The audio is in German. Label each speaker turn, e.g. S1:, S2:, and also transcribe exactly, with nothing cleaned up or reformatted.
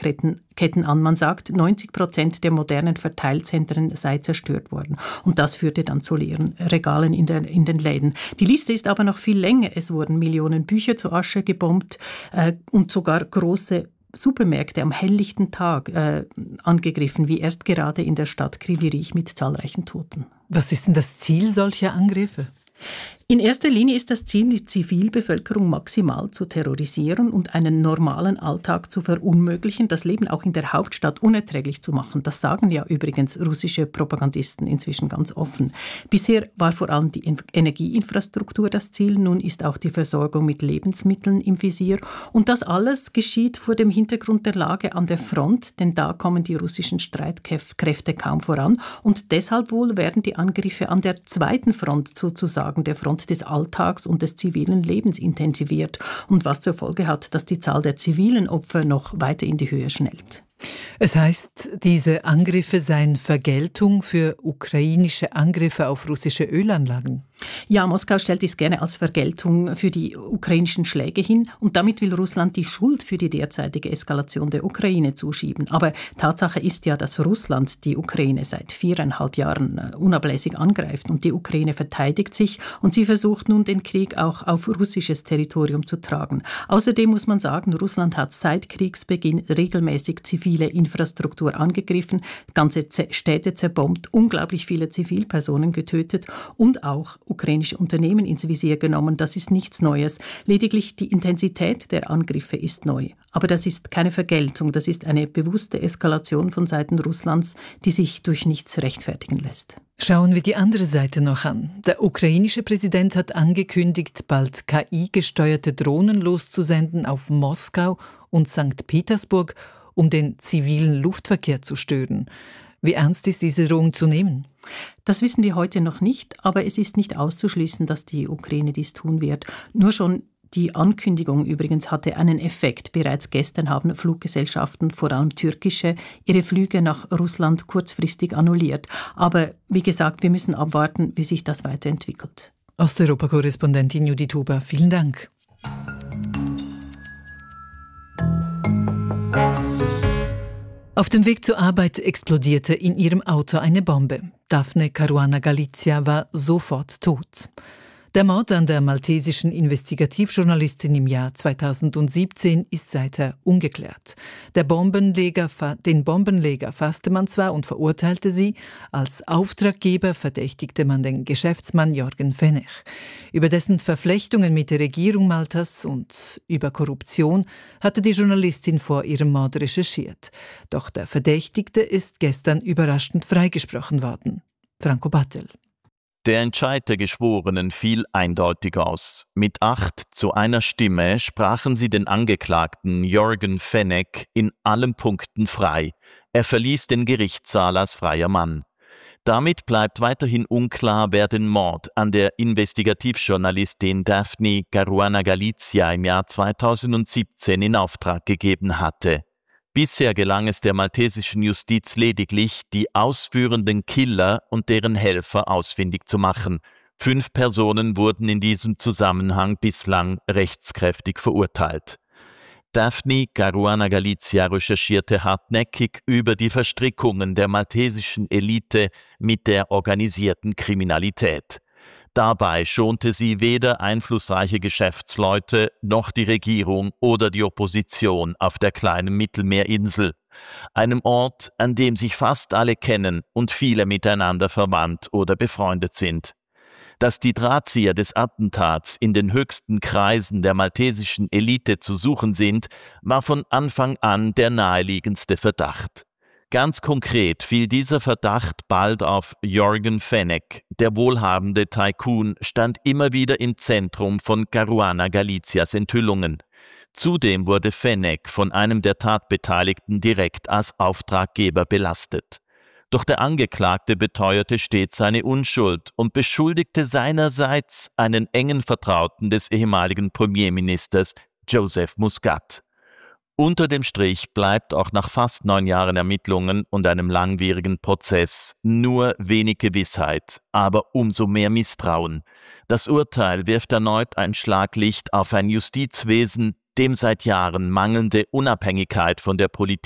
S1: Lieferketten Ketten an. Man sagt, neunzig Prozent der modernen Verteilzentren sei zerstört worden. Und das führte dann zu leeren Regalen in, der, in den Läden. Die Liste ist aber noch viel länger. Es wurden Millionen Bücher zu Asche gebombt äh, und sogar große Supermärkte am helllichten Tag äh, angegriffen, wie erst gerade in der Stadt Kryvyi Rih mit zahlreichen Toten.
S2: Was ist denn das Ziel solcher Angriffe?
S1: In erster Linie ist das Ziel, die Zivilbevölkerung maximal zu terrorisieren und einen normalen Alltag zu verunmöglichen, das Leben auch in der Hauptstadt unerträglich zu machen. Das sagen ja übrigens russische Propagandisten inzwischen ganz offen. Bisher war vor allem die Energieinfrastruktur das Ziel, nun ist auch die Versorgung mit Lebensmitteln im Visier. Und das alles geschieht vor dem Hintergrund der Lage an der Front, denn da kommen die russischen Streitkräfte kaum voran. Und deshalb wohl werden die Angriffe an der zweiten Front, sozusagen der Front des Alltags und des zivilen Lebens intensiviert und was zur Folge hat, dass die Zahl der zivilen Opfer noch weiter in die Höhe schnellt.
S2: Es heißt, diese Angriffe seien Vergeltung für ukrainische Angriffe auf russische Ölanlagen.
S1: Ja, Moskau stellt dies gerne als Vergeltung für die ukrainischen Schläge hin und damit will Russland die Schuld für die derzeitige Eskalation der Ukraine zuschieben. Aber Tatsache ist ja, dass Russland die Ukraine seit viereinhalb Jahren unablässig angreift und die Ukraine verteidigt sich und sie versucht nun den Krieg auch auf russisches Territorium zu tragen. Außerdem muss man sagen, Russland hat seit Kriegsbeginn regelmäßig zivile Infrastruktur angegriffen, ganze Städte zerbombt, unglaublich viele Zivilpersonen getötet und auch ukrainische Unternehmen ins Visier genommen. Das ist nichts Neues. Lediglich die Intensität der Angriffe ist neu. Aber das ist keine Vergeltung, das ist eine bewusste Eskalation von Seiten Russlands, die sich durch nichts rechtfertigen lässt.
S2: Schauen wir die andere Seite noch an. Der ukrainische Präsident hat angekündigt, bald K I-gesteuerte Drohnen loszusenden auf Moskau und Sankt Petersburg, um den zivilen Luftverkehr zu stören. Wie ernst ist diese Drohung zu nehmen?
S1: Das wissen wir heute noch nicht, aber es ist nicht auszuschließen, dass die Ukraine dies tun wird. Nur schon die Ankündigung übrigens hatte einen Effekt. Bereits gestern haben Fluggesellschaften, vor allem türkische, ihre Flüge nach Russland kurzfristig annulliert. Aber wie gesagt, wir müssen abwarten, wie sich das weiterentwickelt.
S2: Osteuropa-Korrespondentin Judith Huber, vielen Dank. Auf dem Weg zur Arbeit explodierte in ihrem Auto eine Bombe. Daphne Caruana Galizia war sofort tot. Der Mord an der maltesischen Investigativjournalistin im Jahr zweitausendsiebzehn ist seither ungeklärt. Der Bombenleger, den Bombenleger fasste man zwar und verurteilte sie, als Auftraggeber verdächtigte man den Geschäftsmann Yorgen Fenech. Über dessen Verflechtungen mit der Regierung Maltas und über Korruption hatte die Journalistin vor ihrem Mord recherchiert. Doch der Verdächtigte ist gestern überraschend freigesprochen worden. Franco Battel.
S3: Der Entscheid der Geschworenen fiel eindeutig aus. Mit acht zu einer Stimme sprachen sie den Angeklagten Yorgen Fenech in allen Punkten frei. Er verließ den Gerichtssaal als freier Mann. Damit bleibt weiterhin unklar, wer den Mord an der Investigativjournalistin Daphne Caruana Galizia im Jahr zweitausendsiebzehn in Auftrag gegeben hatte. Bisher gelang es der maltesischen Justiz lediglich, die ausführenden Killer und deren Helfer ausfindig zu machen. Fünf Personen wurden in diesem Zusammenhang bislang rechtskräftig verurteilt. Daphne Caruana Galizia recherchierte hartnäckig über die Verstrickungen der maltesischen Elite mit der organisierten Kriminalität. Dabei schonte sie weder einflussreiche Geschäftsleute noch die Regierung oder die Opposition auf der kleinen Mittelmeerinsel, einem Ort, an dem sich fast alle kennen und viele miteinander verwandt oder befreundet sind. Dass die Drahtzieher des Attentats in den höchsten Kreisen der maltesischen Elite zu suchen sind, war von Anfang an der naheliegendste Verdacht. Ganz konkret fiel dieser Verdacht bald auf Yorgen Fenech. Der wohlhabende Tycoon stand immer wieder im Zentrum von Caruana Galizias Enthüllungen. Zudem wurde Fenech von einem der Tatbeteiligten direkt als Auftraggeber belastet. Doch der Angeklagte beteuerte stets seine Unschuld und beschuldigte seinerseits einen engen Vertrauten des ehemaligen Premierministers Joseph Muscat. Unter dem Strich bleibt auch nach fast neun Jahren Ermittlungen und einem langwierigen Prozess nur wenig Gewissheit, aber umso mehr Misstrauen. Das Urteil wirft erneut ein Schlaglicht auf ein Justizwesen, dem seit Jahren mangelnde Unabhängigkeit von der Politik